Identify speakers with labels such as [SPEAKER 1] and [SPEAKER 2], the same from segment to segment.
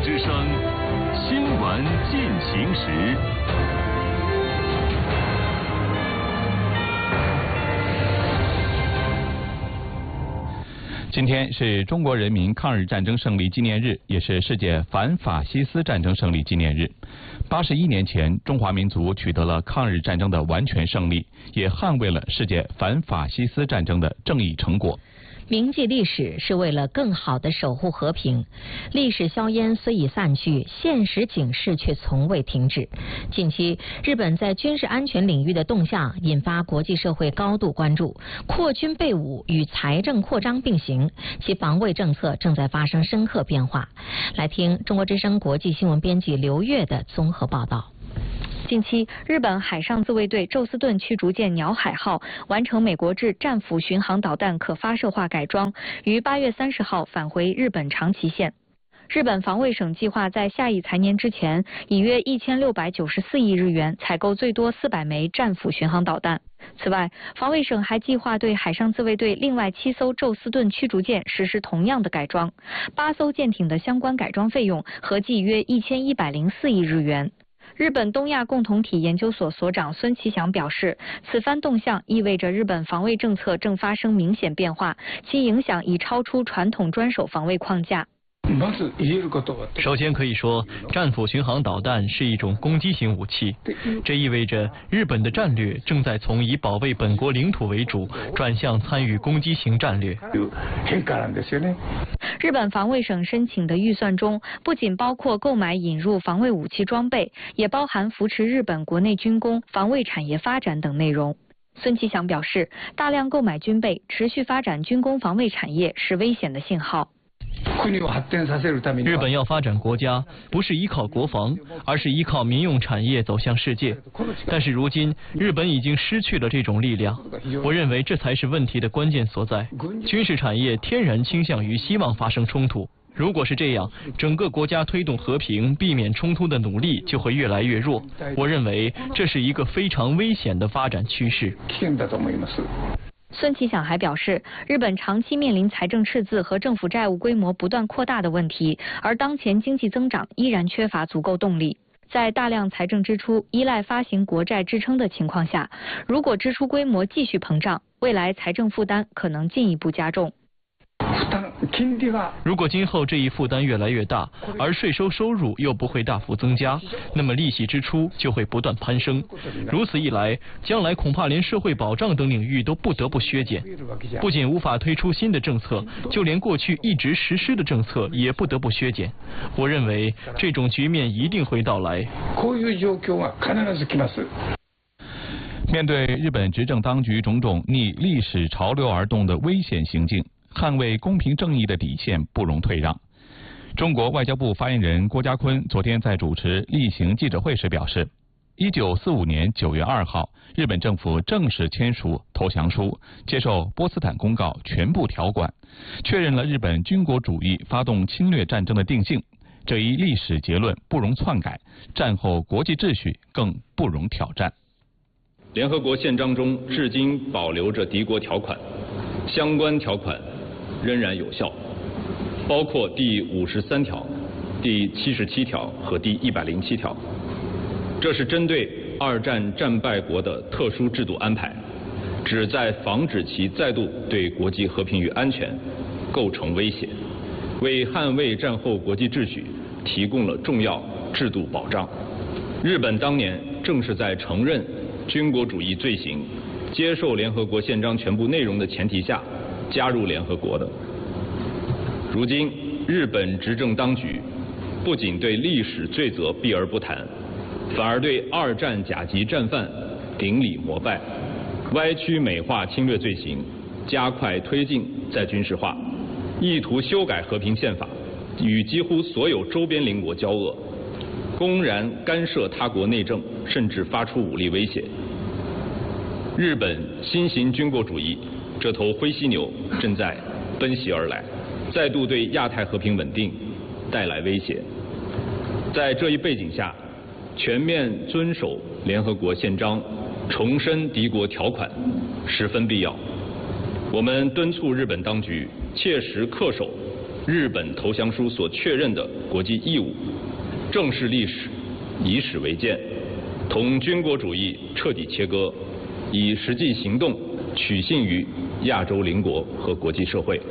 [SPEAKER 1] 之声新闻进行时。今天是中国人民抗日战争胜利纪念日，也是世界反法西斯战争胜利纪念日。81年前，中华民族取得了抗日战争的完全胜利，也捍卫了世界反法西斯战争的正义成果。
[SPEAKER 2] 铭记历史是为了更好地守护和平。历史硝烟虽已散去，现实警示却从未停止。近期，日本在军事安全领域的动向引发国际社会高度关注。扩军备武与财政扩张并行，其防卫政策正在发生深刻变化。来听中国之声国际新闻编辑刘越的综合报道。
[SPEAKER 3] 近期，日本海上自卫队宙斯盾驱逐舰鸟海号完成美国制战斧巡航导弹可发射化改装，于8月30号返回日本长崎县。日本防卫省计划在下一财年之前，以约1694亿日元采购最多400枚战斧巡航导弹。此外，防卫省还计划对海上自卫队另外7艘宙斯盾驱逐舰实施同样的改装，8艘舰艇的相关改装费用合计约1104亿日元。日本东亚共同体研究所所长孙其祥表示，此番动向意味着日本防卫政策正发生明显变化，其影响已超出传统专守防卫框架。
[SPEAKER 4] 首先可以说，战斧巡航导弹是一种攻击型武器，这意味着日本的战略正在从以保卫本国领土为主，转向参与攻击型战略。
[SPEAKER 3] 日本防卫省申请的预算中，不仅包括购买引入防卫武器装备，也包含扶持日本国内军工、防卫产业发展等内容。孙其祥表示，大量购买军备，持续发展军工防卫产业是危险的信号。
[SPEAKER 4] 日本要发展国家，不是依靠国防，而是依靠民用产业走向世界。但是如今，日本已经失去了这种力量。我认为这才是问题的关键所在。军事产业天然倾向于希望发生冲突。如果是这样，整个国家推动和平、避免冲突的努力就会越来越弱。我认为这是一个非常危险的发展趋势。
[SPEAKER 3] 孙其祥还表示，日本长期面临财政赤字和政府债务规模不断扩大的问题，而当前经济增长依然缺乏足够动力。在大量财政支出依赖发行国债支撑的情况下，如果支出规模继续膨胀，未来财政负担可能进一步加重。
[SPEAKER 4] 如果今后这一负担越来越大，而税收入又不会大幅增加，那么利息支出就会不断攀升。如此一来，将来恐怕连社会保障等领域都不得不削减，不仅无法推出新的政策，就连过去一直实施的政策也不得不削减。我认为这种局面一定会到来。
[SPEAKER 1] 面对日本执政当局种种逆历史潮流而动的危险行径，捍卫公平正义的底线不容退让。中国外交部发言人郭家坤昨天在主持例行记者会时表示，1945年9月2号，日本政府正式签署投降书，接受波茨坦公告全部条款，确认了日本军国主义发动侵略战争的定性。这一历史结论不容篡改，战后国际秩序更不容挑战。
[SPEAKER 5] 联合国宪章中至今保留着敌国条款，相关条款仍然有效，包括第53条、第77条和第107条。这是针对二战战败国的特殊制度安排，旨在防止其再度对国际和平与安全构成威胁，为捍卫战后国际秩序提供了重要制度保障。日本当年正是在承认军国主义罪行、接受联合国宪章全部内容的前提下加入联合国的。如今，日本执政当局不仅对历史罪责避而不谈，反而对二战甲级战犯顶礼膜拜，歪曲美化侵略罪行，加快推进再军事化，意图修改和平宪法，与几乎所有周边邻国交恶，公然干涉他国内政，甚至发出武力威胁。日本新型军国主义这头灰犀牛正在奔袭而来，再度对亚太和平稳定带来威胁。在这一背景下，全面遵守联合国宪章，重申敌国条款十分必要。我们敦促日本当局切实恪守日本投降书所确认的国际义务，正视历史，以史为鉴，同军国主义彻底切割，以实际行动取信于亚洲邻国和国际社会。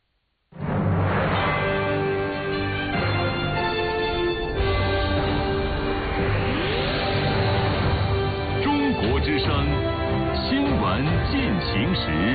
[SPEAKER 6] 中国之声新闻进行时。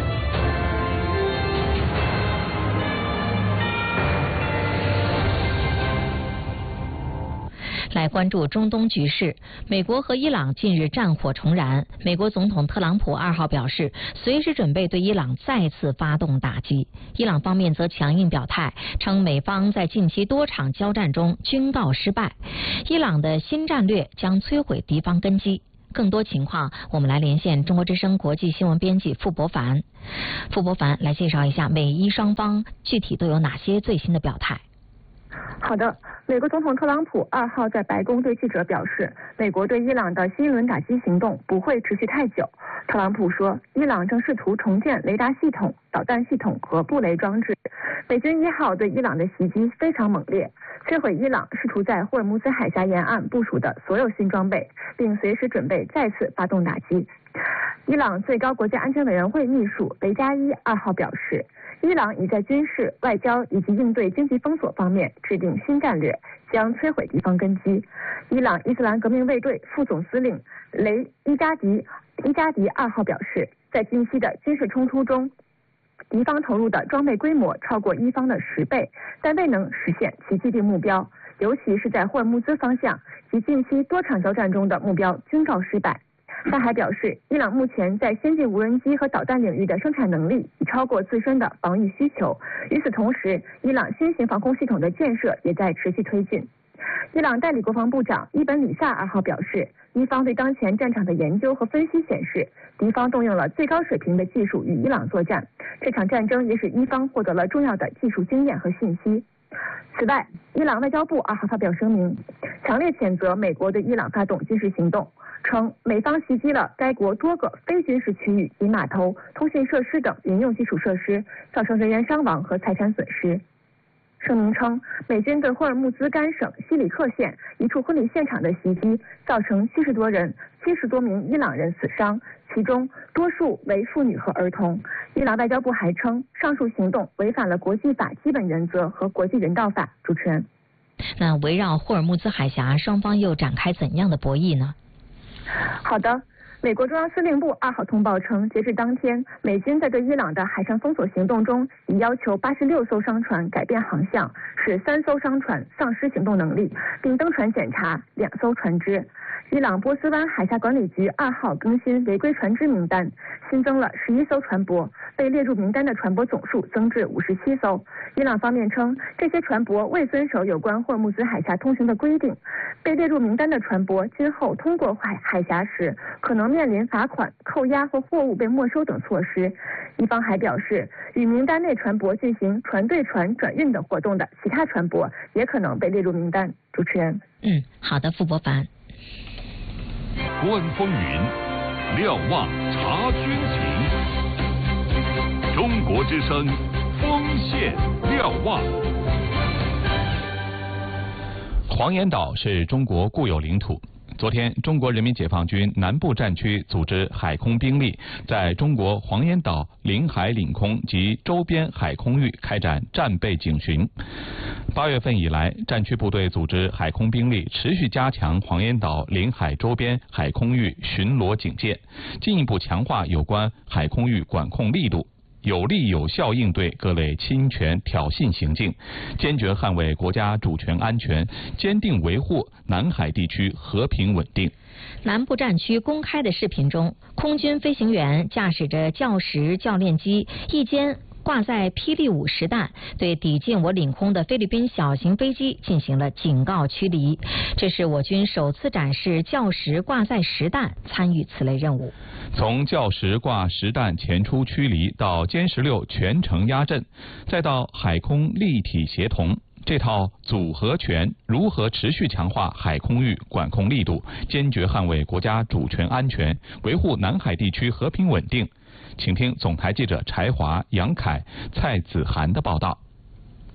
[SPEAKER 2] 来关注中东局势，美国和伊朗近日战火重燃。美国总统特朗普2号表示，随时准备对伊朗再次发动打击。伊朗方面则强硬表态，称美方在近期多场交战中均告失败，伊朗的新战略将摧毁敌方根基。更多情况，我们来连线中国之声国际新闻编辑傅博凡。傅博凡来介绍一下美伊双方具体都有哪些最新的表态。
[SPEAKER 7] 好的，美国总统特朗普2号在白宫对记者表示，美国对伊朗的新一轮打击行动不会持续太久。特朗普说，伊朗正试图重建雷达系统、导弹系统和布雷装置。美军1号对伊朗的袭击非常猛烈，摧毁伊朗试图在霍尔木兹海峡沿岸部署的所有新装备，并随时准备再次发动打击。伊朗最高国家安全委员会秘书雷加伊2号表示，伊朗已在军事、外交以及应对经济封锁方面制定新战略，将摧毁敌方根基。伊朗伊斯兰革命卫队副总司令伊加迪2号表示，在近期的军事冲突中，敌方投入的装备规模超过伊方的10倍，但未能实现其既定目标，尤其是在霍尔木兹方向及近期多场交战中的目标均告失败。他还表示，伊朗目前在先进无人机和导弹领域的生产能力已超过自身的防御需求。与此同时，伊朗新型防空系统的建设也在持续推进。伊朗代理国防部长伊本里萨2号表示，伊方对当前战场的研究和分析显示，敌方动用了最高水平的技术与伊朗作战。这场战争也使伊方获得了重要的技术经验和信息。此外，伊朗外交部2号发表声明，强烈谴责美国对伊朗发动军事行动，称美方袭击了该国多个非军事区域及码头、通信设施等民用基础设施，造成人员伤亡和财产损失。声明称，美军对霍尔木兹干省西里克县一处婚礼现场的袭击，造成70多名伊朗人死伤，其中多数为妇女和儿童。伊朗外交部还称，上述行动违反了国际法基本原则和国际人道法。主持人，
[SPEAKER 2] 那围绕霍尔木兹海峡，双方又展开怎样的博弈呢？
[SPEAKER 7] 好的。美国中央司令部2号通报称，截至当天，美军在对伊朗的海上封锁行动中，已要求86艘商船改变航向，使3艘商船丧失行动能力，并登船检查2艘船只。伊朗波斯湾海峡管理局2号更新违规船只名单，新增了11艘船舶，被列入名单的船舶总数增至57艘。伊朗方面称，这些船舶未遵守有关霍尔木兹海峡通行的规定，被列入名单的船舶今后通过海峡时，可能面临罚款、扣押或货物被没收等措施。伊方还表示，与名单内船舶进行船对船转运等活动的其他船舶也可能被列入名单。主持人，
[SPEAKER 2] 好的，傅博凡。
[SPEAKER 6] 观风云，瞭望察军情。中国之声，锋线瞭望。
[SPEAKER 1] 黄岩岛是中国固有领土。昨天，中国人民解放军南部战区组织海空兵力在中国黄岩岛领海领空及周边海空域开展战备警巡。8月份以来，战区部队组织海空兵力持续加强黄岩岛领海周边海空域巡逻警戒，进一步强化有关海空域管控力度，有力有效应对各类侵权挑衅行径，坚决捍卫国家主权安全，坚定维护南海地区和平稳定。
[SPEAKER 2] 南部战区公开的视频中，空军飞行员驾驶着教10教练机，一肩挂载霹雳5实弹，对抵近我领空的菲律宾小型飞机进行了警告驱离。这是我军首次展示教10挂载实弹参与此类任务。
[SPEAKER 1] 从教10挂实弹前出驱离到歼16全程压阵，再到海空立体协同，这套组合拳如何持续强化海空域管控力度，坚决捍卫国家主权安全，维护南海地区和平稳定？请听总台记者柴华、杨凯、蔡子涵的报道。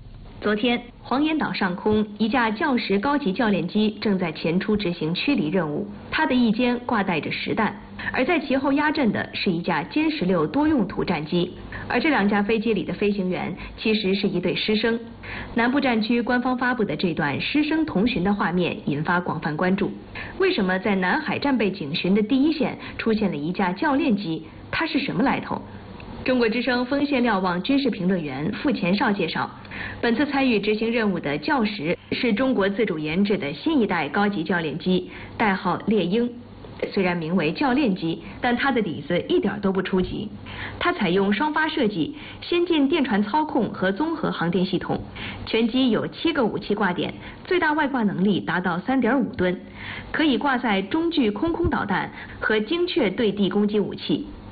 [SPEAKER 8] 昨天，黄岩岛上空一架教10高级教练机正在前出执行驱离任务，它的翼尖挂带着实弹，而在其后压阵的是一架歼16多用途战机，而这2架飞机里的飞行员其实是一对师生。南部战区官方发布的这段师生同巡的画面引发广泛关注。为什么在南海战备警巡的第一线出现了一架教练机？它是什么来头？中国之声锋线瞭望军事评论员傅前绍介绍，本次参与执行任务的教10是中国自主研制的新一代高级教练机，代号猎鹰。虽然名为教练机，但它的底子一点都不初级。它采用双发设计、先进电传操控和综合航电系统，全机有7个武器挂点，最大外挂能力达到3.5吨，可以挂载中距空导弹和精确对地攻击武器。